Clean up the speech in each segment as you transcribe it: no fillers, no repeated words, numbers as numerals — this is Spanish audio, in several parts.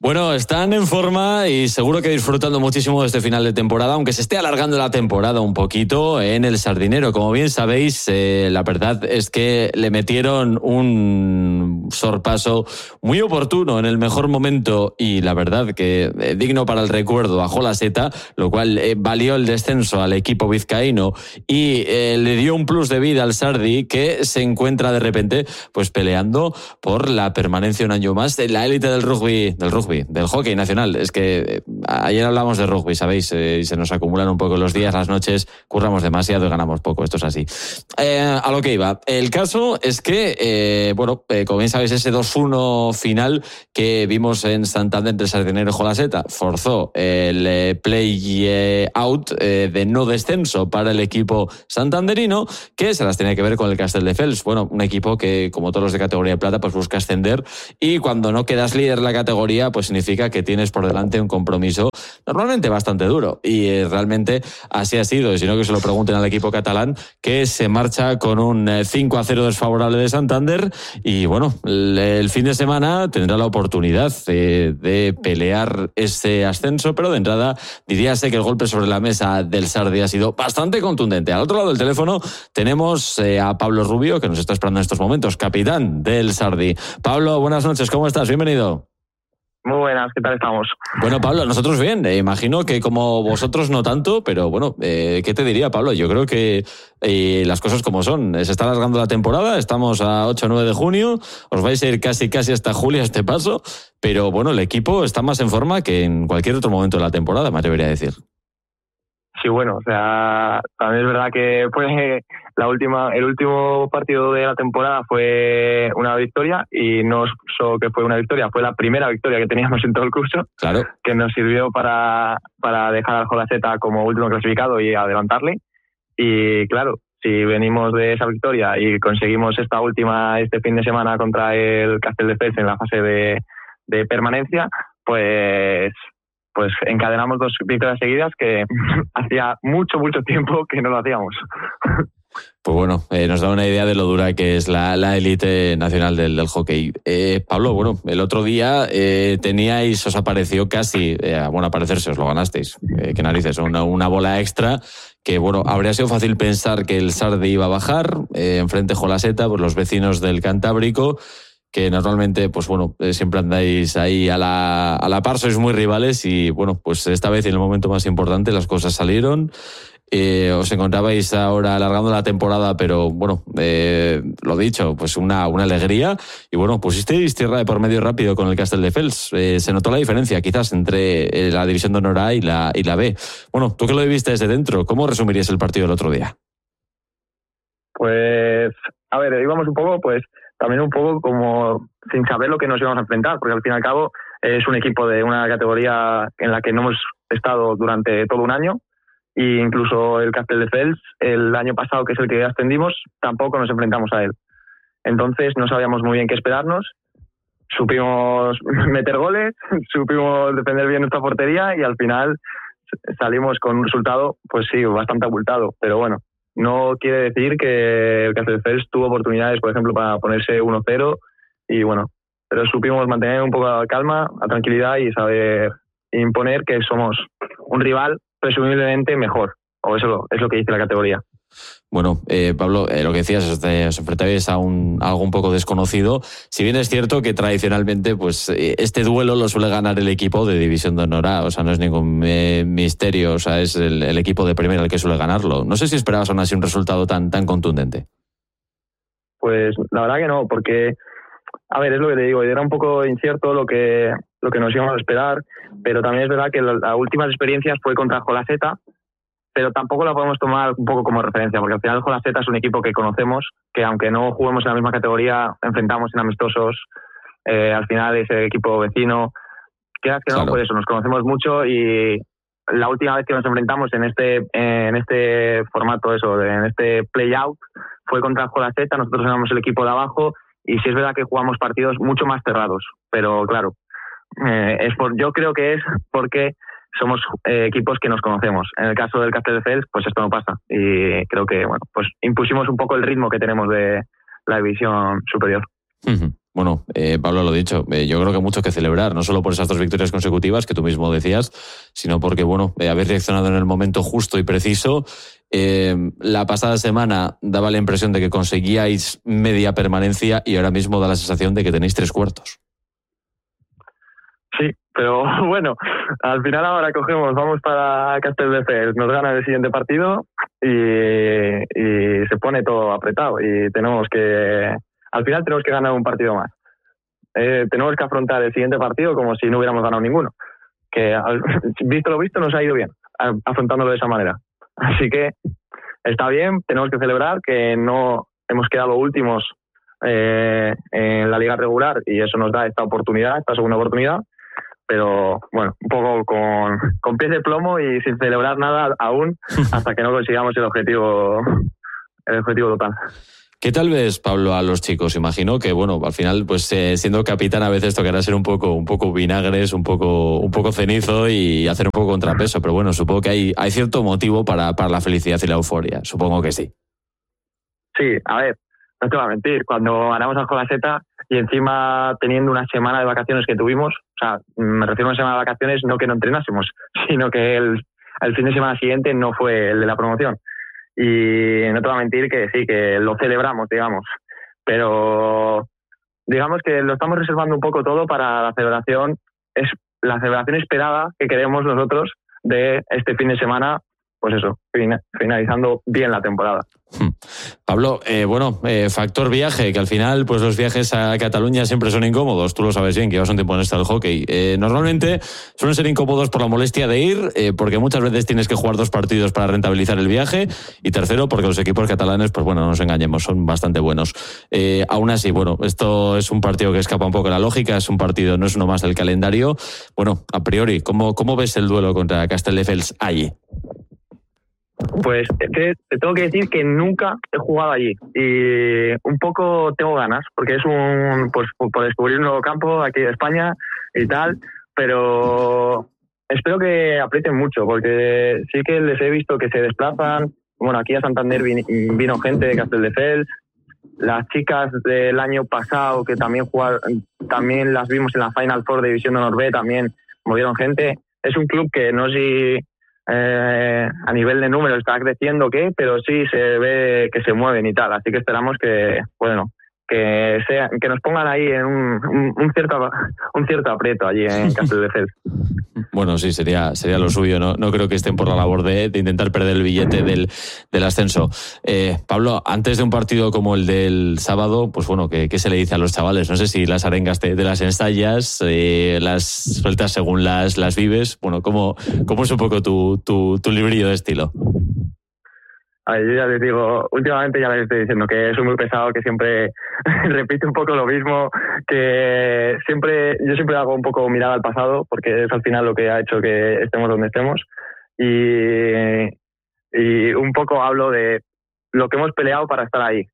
Bueno, están en forma y seguro que disfrutando muchísimo de este final de temporada, aunque se esté alargando la temporada un poquito en el Sardinero. Como bien sabéis, la verdad es que le metieron un sorpaso muy oportuno en el mejor momento y la verdad que digno para el recuerdo a Jola Seta, lo cual valió el descenso al equipo vizcaíno y le dio un plus de vida al Sardi, que se encuentra de repente pues peleando por la permanencia un año más en la élite del hockey nacional. Es que ayer hablamos de rugby, ¿sabéis? Y se nos acumulan un poco los días, las noches, curramos demasiado y ganamos poco. Esto es así. A lo que iba. El caso es que, como bien sabéis, ese 2-1 final que vimos en Santander entre Sardinero y Jola Seta forzó el play-out de no descenso para el equipo santanderino, que se las tenía que ver con el Castelldefels. Bueno, un equipo que, como todos los de categoría de plata, pues busca ascender, y cuando no quedas líder en la categoría, pues significa que tienes por delante un compromiso normalmente bastante duro, y realmente así ha sido. Y si no, que se lo pregunten al equipo catalán, que se marcha con un 5-0 desfavorable de Santander, y bueno, el fin de semana tendrá la oportunidad de pelear ese ascenso, pero de entrada diríase que el golpe sobre la mesa del Sardi ha sido bastante contundente. Al otro lado del teléfono tenemos a Pablo Rubio, que nos está esperando en estos momentos, capitán del Sardi. Pablo, buenas noches, ¿cómo estás? Bienvenido. Muy buenas, ¿qué tal estamos? Bueno, Pablo, nosotros bien. Imagino que como vosotros no tanto, pero bueno, ¿qué te diría, Pablo? Yo creo que las cosas como son. Se está alargando la temporada, estamos a 8 o 9 de junio, os vais a ir casi hasta julio a este paso, pero bueno, el equipo está más en forma que en cualquier otro momento de la temporada, me atrevería a decir. Sí, bueno, o sea, también es verdad que el último partido de la temporada fue una victoria, y no solo que fue una victoria, fue la primera victoria que teníamos en todo el curso, claro, que nos sirvió para dejar al Jola Seta como último clasificado y adelantarle. Y claro, si venimos de esa victoria y conseguimos este fin de semana contra el Castelldefels en la fase de permanencia, pues encadenamos 2 victorias seguidas, que hacía mucho tiempo que no lo hacíamos. Pues bueno, nos da una idea de lo dura que es la élite nacional del hockey. Pablo, bueno, el otro día os apareció casi, aparecerse, os lo ganasteis, qué narices, una bola extra, que bueno, habría sido fácil pensar que el Sardi iba a bajar, enfrente Jola Seta, pues los vecinos del Cantábrico, que normalmente, pues bueno, siempre andáis ahí a la par, sois muy rivales, y bueno, pues esta vez en el momento más importante las cosas salieron. Os encontrabais ahora alargando la temporada, pero bueno, lo dicho, pues una alegría, y bueno, pusisteis tierra de por medio rápido con el Castelldefels. Se notó la diferencia quizás entre la división de honor A y la B. Bueno, tú que lo viviste desde dentro, ¿cómo resumirías el partido del otro día? Pues, a ver, íbamos también un poco como sin saber lo que nos íbamos a enfrentar, porque al fin y al cabo es un equipo de una categoría en la que no hemos estado durante todo un año, e incluso el Castelldefels, el año pasado, que es el que ascendimos, tampoco nos enfrentamos a él. Entonces no sabíamos muy bien qué esperarnos, supimos meter goles, supimos defender bien nuestra portería, y al final salimos con un resultado, pues sí, bastante abultado, pero bueno, no quiere decir que el Castelldefels tuvo oportunidades, por ejemplo, para ponerse 1-0, y bueno, pero supimos mantener un poco la calma, la tranquilidad, y saber imponer que somos un rival presumiblemente mejor, o eso es lo que dice la categoría. Bueno, Pablo, lo que decías, os enfrentabais a algo un poco desconocido. Si bien es cierto que tradicionalmente pues este duelo lo suele ganar el equipo de División de Honor A, o sea, no es ningún misterio, o sea, es el equipo de Primera el que suele ganarlo. No sé si esperabas aún así un resultado tan contundente. Pues la verdad que no, porque, a ver, es lo que te digo, era un poco incierto lo que nos íbamos a esperar, pero también es verdad que las últimas experiencias fue contra Jola Seta, pero tampoco la podemos tomar un poco como referencia, porque al final Jola Seta es un equipo que conocemos, que aunque no juguemos en la misma categoría, enfrentamos en amistosos, al final es el equipo vecino, quieras que claro. No, por eso nos conocemos mucho, y la última vez que nos enfrentamos en este formato, en este play-out, fue contra Jola Seta. Nosotros éramos el equipo de abajo, y sí es verdad que jugamos partidos mucho más cerrados, pero claro, yo creo que es porque somos equipos que nos conocemos. En el caso del Castelldefels, pues esto no pasa, y creo que bueno, pues impusimos un poco el ritmo que tenemos de la división superior. Bueno, Pablo, lo dicho, yo creo que mucho que celebrar, no solo por esas 2 victorias consecutivas que tú mismo decías, sino porque, bueno, habéis reaccionado en el momento justo y preciso. La pasada semana daba la impresión de que conseguíais media permanencia y ahora mismo da la sensación de que tenéis 3 cuartos. Sí, pero bueno, al final ahora vamos para Castelldefels, nos gana el siguiente partido y se pone todo apretado y al final tenemos que ganar un partido más. Tenemos que afrontar el siguiente partido como si no hubiéramos ganado ninguno, que visto lo visto nos ha ido bien afrontándolo de esa manera. Así que está bien, tenemos que celebrar que no hemos quedado últimos en la liga regular y eso nos da esta segunda oportunidad, pero bueno, un poco con pies de plomo y sin celebrar nada aún hasta que no consigamos el objetivo total. ¿Qué tal ves, Pablo, a los chicos? Imagino que, bueno, al final, pues siendo capitán a veces tocará ser un poco vinagres, un poco cenizo y hacer un poco contrapeso, pero bueno, supongo que hay cierto motivo para la felicidad y la euforia, supongo que sí. Sí, a ver, no te voy a mentir, cuando ganamos al Jolaseta y encima teniendo una semana de vacaciones que tuvimos, o sea, me refiero a una semana de vacaciones no que no entrenásemos, sino que el fin de semana siguiente no fue el de la promoción. Y no te voy a mentir que sí, que lo celebramos, digamos, pero digamos que lo estamos reservando un poco todo para la celebración esperada que queremos nosotros de este fin de semana, pues eso, finalizando bien la temporada. Pablo, factor viaje, que al final pues los viajes a Cataluña siempre son incómodos, tú lo sabes bien, que llevas un tiempo en esto del hockey. Normalmente suelen ser incómodos por la molestia de ir, porque muchas veces tienes que jugar 2 partidos para rentabilizar el viaje, y tercero, porque los equipos catalanes, pues bueno, no nos engañemos, son bastante buenos. Aún así, bueno, esto es un partido que escapa un poco de la lógica, es un partido, no es uno más del calendario. Bueno, a priori, ¿cómo ves el duelo contra Castelldefels allí? Pues te tengo que decir que nunca he jugado allí y un poco tengo ganas porque es por descubrir un nuevo campo aquí de España y tal, pero espero que aprieten mucho porque sí que les he visto que se desplazan. Bueno, aquí a Santander vino gente de Castelldefels, las chicas del año pasado que también también las vimos en la Final Four de División de Honor B, también movieron gente. Es un club que no sé si a nivel de números está creciendo pero sí se ve que se mueven y tal, así que esperamos que nos pongan ahí en un cierto aprieto allí en Castelldefels. Bueno, sí, sería lo suyo, no creo que estén por la labor de intentar perder el billete del ascenso. Pablo, antes de un partido como el del sábado, pues bueno, ¿qué se le dice a los chavales? No sé si las arengas te las ensayas, las sueltas según las vives. Bueno, ¿cómo es un poco tu librillo de estilo? A ver, yo ya les digo, últimamente ya les estoy diciendo que soy muy pesado, que siempre repito un poco lo mismo, que yo siempre hago un poco mirada al pasado, porque es al final lo que ha hecho que estemos donde estemos, y un poco hablo de lo que hemos peleado para estar ahí.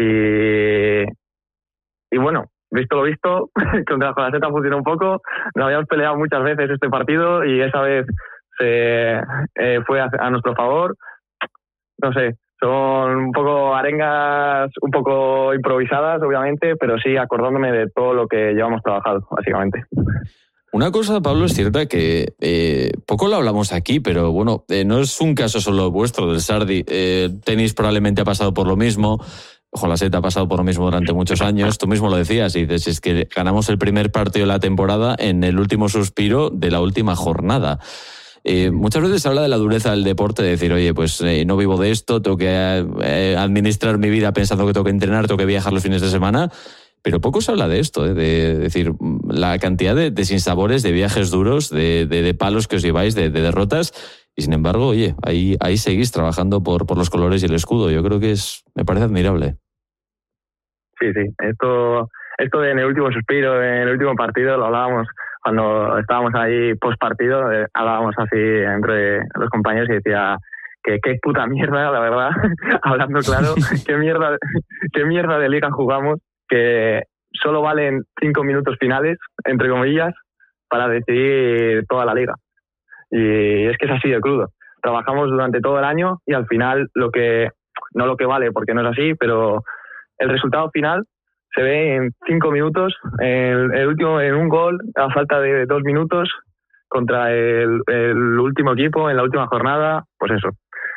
Y bueno, visto lo visto, contra la Jolaseta funcionó un poco, nos habíamos peleado muchas veces este partido y esa vez fue a nuestro favor. No sé, son un poco arengas, un poco improvisadas, obviamente, pero sí acordándome de todo lo que llevamos trabajado, básicamente. Una cosa, Pablo, es cierta que poco lo hablamos aquí, pero bueno, no es un caso solo vuestro del Sardi. Tenis probablemente ha pasado por lo mismo, Jolaseta ha pasado por lo mismo durante muchos años. Tú mismo lo decías, y dices, es que ganamos el primer partido de la temporada en el último suspiro de la última jornada. Muchas veces se habla de la dureza del deporte, de decir, oye, pues no vivo de esto, tengo que administrar mi vida pensando que tengo que entrenar, tengo que viajar los fines de semana, pero poco se habla de esto, de decir, la cantidad de sinsabores, de viajes duros, de palos que os lleváis, de derrotas, y sin embargo, oye, ahí seguís trabajando por los colores y el escudo. Yo creo que me parece admirable. Sí, esto de en el último suspiro, en el último partido, lo hablábamos cuando estábamos ahí post partido, hablábamos así entre los compañeros y decía que qué puta mierda, la verdad, hablando claro, qué mierda de liga jugamos, que solo valen 5 minutos finales, entre comillas, para decidir toda la liga. Y es que es así de crudo. Trabajamos durante todo el año y al final no lo que vale, porque no es así, pero el resultado final se ve en 5 minutos, el último en un gol a falta de 2 minutos contra el último equipo en la última jornada. Pues eso,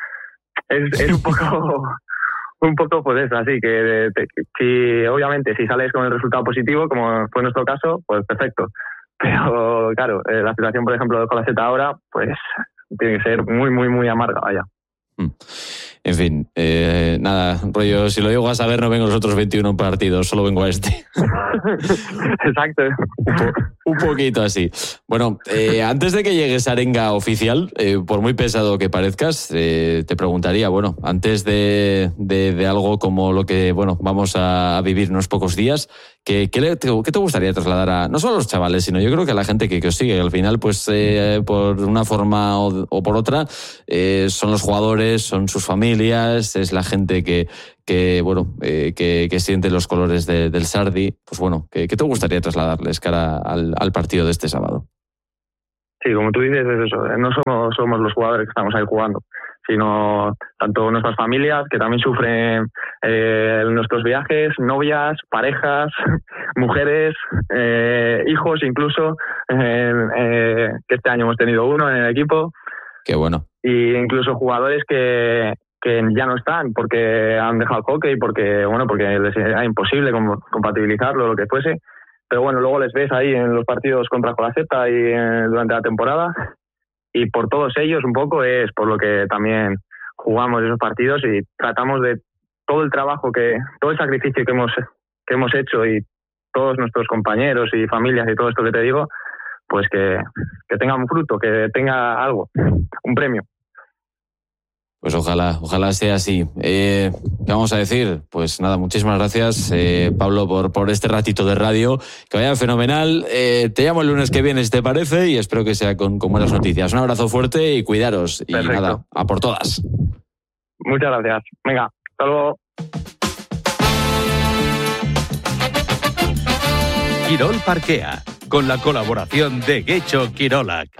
es un poco pues eso, así que si obviamente si sales con el resultado positivo, como fue nuestro caso, pues perfecto. Pero claro, la situación, por ejemplo, de Jolaseta ahora, pues tiene que ser muy, muy, muy amarga, vaya. En fin, nada, rollo, si lo llego a saber no vengo los otros 21 partidos, solo vengo a este. Exacto. Un poquito así. Bueno, antes de que llegues a Arenga oficial, por muy pesado que parezcas, te preguntaría, bueno, antes de algo como lo que vamos a vivir unos pocos días, ¿qué te gustaría trasladar a no solo a los chavales, sino yo creo que a la gente que os sigue, que al final, pues por una forma o por otra, son los jugadores, son sus familias, es la gente que siente los colores del Sardi? Pues bueno, ¿qué te gustaría trasladarles cara al partido de este sábado? Sí, como tú dices, es eso. No somos los jugadores que estamos ahí jugando, sino tanto nuestras familias, que también sufren nuestros viajes, novias, parejas, mujeres, hijos incluso, que este año hemos tenido uno en el equipo. Qué bueno. Y incluso jugadores que ya no están porque han dejado el hockey, porque les era imposible compatibilizarlo o lo que fuese. Pero bueno, luego les ves ahí en los partidos contra Jolaseta y durante la temporada, y por todos ellos un poco es por lo que también jugamos esos partidos y tratamos de todo el trabajo, todo el sacrificio que hemos hecho, y todos nuestros compañeros y familias y todo esto que te digo, pues que tenga un fruto, que tenga algo, un premio. Pues ojalá sea así. ¿Qué vamos a decir? Pues nada, muchísimas gracias, Pablo, por este ratito de radio. Que vaya fenomenal. Te llamo el lunes que viene, si te parece, y espero que sea con buenas noticias. Un abrazo fuerte y cuidaros. Perfecto. Y nada, a por todas. Muchas gracias. Venga, hasta luego. Quirol Parquea, con la colaboración de Getxo Quirolac.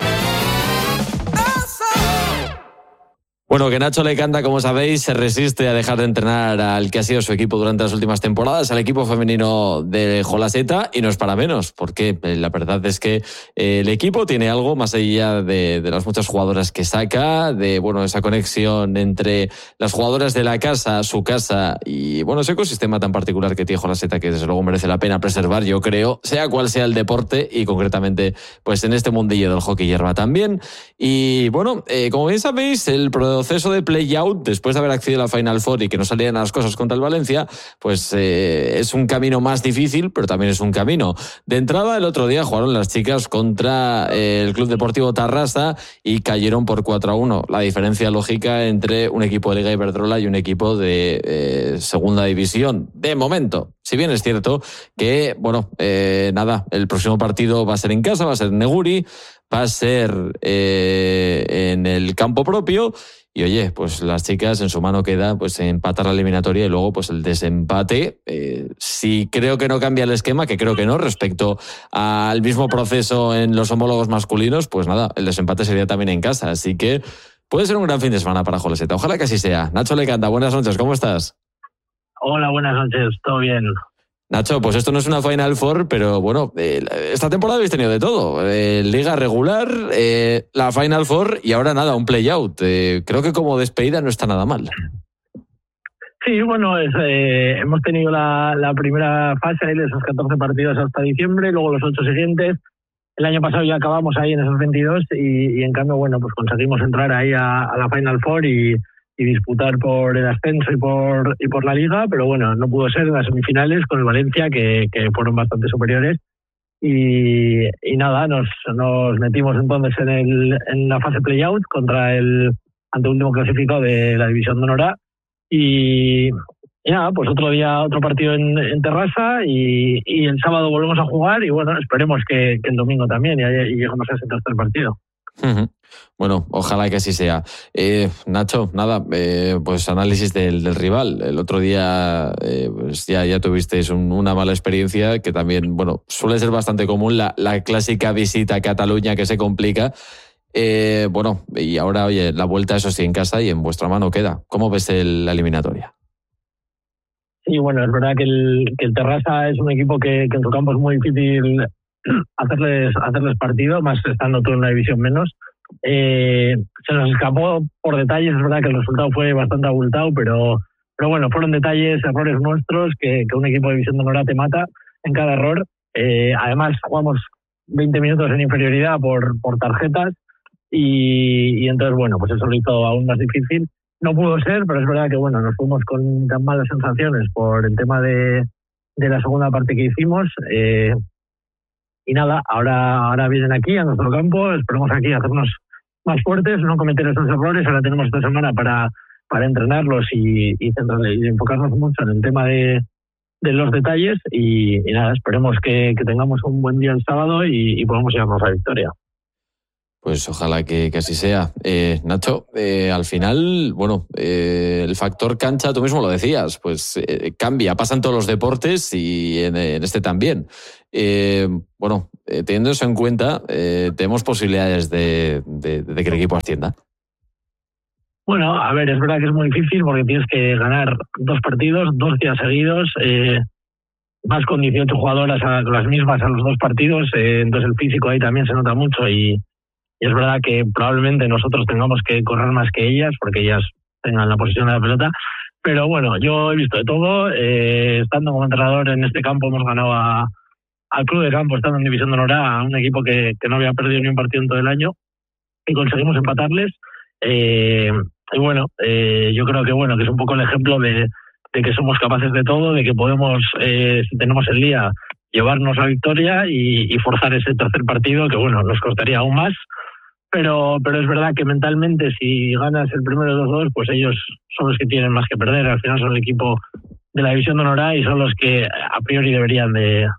Bueno, que Nacho Lecanda, como sabéis, se resiste a dejar de entrenar al que ha sido su equipo durante las últimas temporadas, al equipo femenino de Jolaseta, y no es para menos, porque la verdad es que el equipo tiene algo más allá de las muchas jugadoras que saca, de esa conexión entre las jugadoras de la casa, su casa, y ese ecosistema tan particular que tiene Jolaseta, que desde luego merece la pena preservar, yo creo, sea cual sea el deporte, y concretamente pues en este mundillo del hockey hierba también. Y como bien sabéis, el proceso de play-out, después de haber accedido a la Final Four y que no salían las cosas contra el Valencia, pues es un camino más difícil, pero también es un camino. De entrada, el otro día jugaron las chicas contra el Club Deportivo Tarrasa y cayeron por 4-1. La diferencia lógica entre un equipo de Liga Iberdrola y un equipo de Segunda División. De momento, si bien es cierto que, el próximo partido va a ser en casa, va a ser en Neguri, va a ser en el campo propio. Y oye, pues las chicas en su mano queda pues empatar la eliminatoria y luego pues el desempate. Si creo que no cambia el esquema, que creo que no, respecto al mismo proceso en los homólogos masculinos, pues nada, el desempate sería también en casa. Así que puede ser un gran fin de semana para Jolaseta. Ojalá que así sea. Nacho Lecanda, buenas noches, ¿cómo estás? Hola, buenas noches, ¿todo bien? Nacho, pues esto no es una Final Four, pero esta temporada habéis tenido de todo. Liga regular, la Final Four y ahora nada, un play-out. Creo que como despedida no está nada mal. Sí, hemos tenido la primera fase de esos 14 partidos hasta diciembre, luego los 8 siguientes. El año pasado ya acabamos ahí en esos 22 y en cambio, pues conseguimos entrar ahí a la Final Four y disputar por el ascenso y por la Liga, pero no pudo ser en las semifinales con el Valencia, que fueron bastante superiores. Y nada, nos metimos entonces en la fase play-out contra el anteúltimo clasificado de la División de Honor A. Y nada, pues otro partido en Terrassa y el sábado volvemos a jugar y esperemos que el domingo también y lleguemos a ese tercer partido. Uh-huh. Bueno, ojalá que así sea. Nacho, nada, pues análisis del rival. El otro día pues ya tuvisteis una mala experiencia, que también, suele ser bastante común, la clásica visita a Cataluña que se complica. Y ahora, oye, la vuelta, eso sí, en casa y en vuestra mano queda. ¿Cómo ves la eliminatoria? Sí, bueno, es verdad que el Terrassa es un equipo que en su campo es muy difícil hacerles partido, más estando tú en una división menos. Se nos escapó por detalles, es verdad que el resultado fue bastante abultado, pero bueno, fueron detalles, errores nuestros que un equipo de división de honor te mata en cada error. Además, jugamos 20 minutos en inferioridad por tarjetas y entonces, bueno, pues eso lo hizo aún más difícil. No pudo ser, pero es verdad que bueno, nos fuimos con tan malas sensaciones por el tema de la segunda parte que hicimos. Y nada, ahora vienen aquí a nuestro campo, esperemos aquí hacernos más fuertes, no cometer esos errores. Ahora tenemos esta semana para entrenarlos y enfocarnos mucho en el tema de los detalles y nada, esperemos que tengamos un buen día el sábado y podamos llevarnos a la victoria. Pues ojalá que así sea. Nacho, al final, bueno, el factor cancha, tú mismo lo decías, pues cambia, pasan todos los deportes y en este también. Bueno, teniendo eso en cuenta, ¿tenemos posibilidades de que el equipo ascienda? Bueno, a ver, es verdad que es muy difícil porque tienes que ganar 2 partidos, 2 días seguidos, más con 18 jugadoras las mismas a los 2 partidos, entonces el físico ahí también se nota mucho y es verdad que probablemente nosotros tengamos que correr más que ellas porque ellas tengan la posesión de la pelota, pero bueno, yo he visto de todo, estando como entrenador en este campo hemos ganado al club de campo, estando en División de Honor A, a un equipo que no había perdido ni un partido en todo el año y conseguimos empatarles. Y bueno, yo creo que bueno, que es un poco el ejemplo de que somos capaces de todo, de que podemos, si tenemos el día, llevarnos la victoria y forzar ese tercer partido, que bueno, nos costaría aún más, pero es verdad que mentalmente si ganas el primero de los 2, pues ellos son los que tienen más que perder, al final son el equipo de la División de Honor A y son los que a priori deberían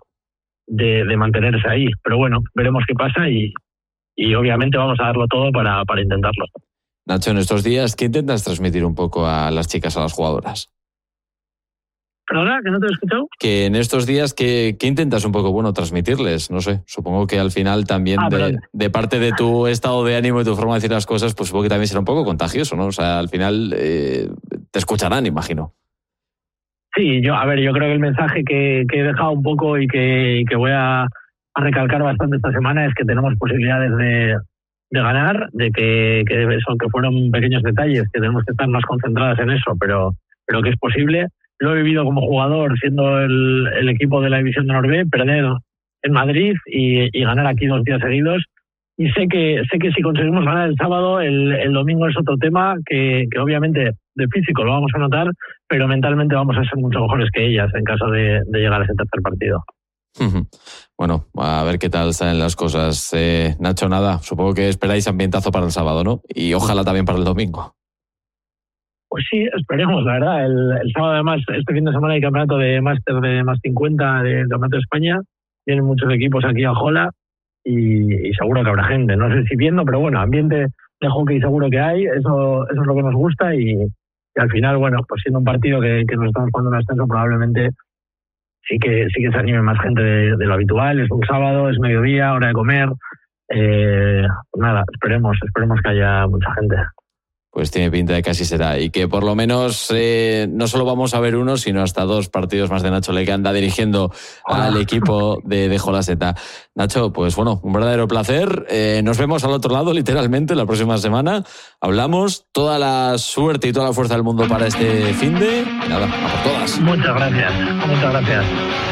de mantenerse ahí, pero bueno, veremos qué pasa y obviamente vamos a darlo todo para intentarlo. Nacho, en estos días, ¿qué intentas transmitir un poco a las chicas, a las jugadoras? ¿Perdona, que no te he escuchado? Que en estos días, ¿qué intentas un poco, bueno, transmitirles? No sé, supongo que al final también de parte de tu estado de ánimo y tu forma de decir las cosas, pues supongo que también será un poco contagioso, ¿no? O sea, al final te escucharán, imagino. Sí, yo creo que el mensaje que he dejado un poco y que voy a recalcar bastante esta semana es que tenemos posibilidades de ganar, de que fueron pequeños detalles, que tenemos que estar más concentradas en eso, pero que es posible. Lo he vivido como jugador, siendo el equipo de la División de Honor B, perder en Madrid y ganar aquí 2 días seguidos. Y sé que si conseguimos ganar el sábado, el domingo es otro tema que obviamente de físico lo vamos a notar, pero mentalmente vamos a ser mucho mejores que ellas en caso de llegar a ese tercer partido. Bueno, a ver qué tal salen las cosas. Nacho, nada, supongo que esperáis ambientazo para el sábado, ¿no? Y ojalá también para el domingo. Pues sí, esperemos, la verdad. El sábado, además, este fin de semana hay campeonato de máster de más 50 del Campeonato de España. Vienen muchos equipos aquí a Jola y seguro que habrá gente. No sé si viendo, pero bueno, ambiente de hockey seguro que hay. Eso es lo que nos gusta y al final, bueno, pues siendo un partido que nos estamos jugando en ascenso, probablemente sí que se anime más gente de lo habitual. Es un sábado, es mediodía, hora de comer. Pues nada, esperemos que haya mucha gente. Pues tiene pinta de que así será. Y que por lo menos no solo vamos a ver uno, sino hasta 2 partidos más de Nacho Le, que anda dirigiendo al equipo de Jolaseta. Nacho, pues bueno, un verdadero placer. Nos vemos al otro lado, literalmente, la próxima semana. Hablamos. Toda la suerte y toda la fuerza del mundo para este finde. Y nada, a por todas. Muchas gracias.